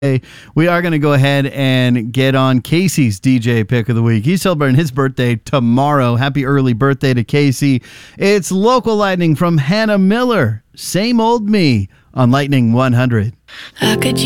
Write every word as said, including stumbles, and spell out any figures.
we are going to go ahead and get on Casey's D J pick of the week. He's celebrating his birthday tomorrow. Happy early birthday to Casey. It's Local Lightning from Hannah Miller. Same Old Me on Lightning one hundred. I could